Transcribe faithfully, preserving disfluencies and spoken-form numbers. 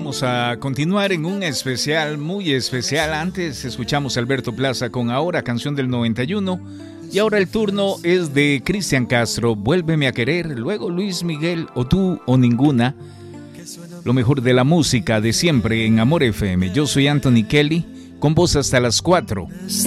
Vamos a continuar en un especial, muy especial. Antes escuchamos a Alberto Plaza con Ahora, canción del noventa y uno. Y ahora el turno es de Cristian Castro, Vuélveme a querer. Luego Luis Miguel, O tú o ninguna. Lo mejor de la música de siempre en Amor F M. Yo soy Anthony Kelly, con vos hasta las cuatro.